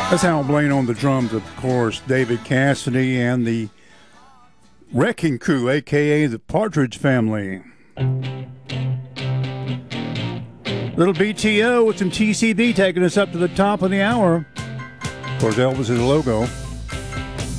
That's Hal Blaine on the drums, of course. David Cassidy and the Wrecking Crew, a.k.a. the Partridge Family. Little BTO with some TCB taking us up to the top of the hour. Of course, Elvis is the logo.